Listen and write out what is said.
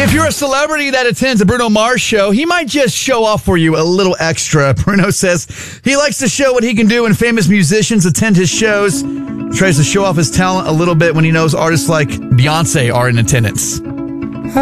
If you're a celebrity that attends a Bruno Mars show, he might just show off for you a little extra. Bruno says he likes to show what he can do when famous musicians attend his shows. He tries to show off his talent a little bit when he knows artists like Beyonce are in attendance.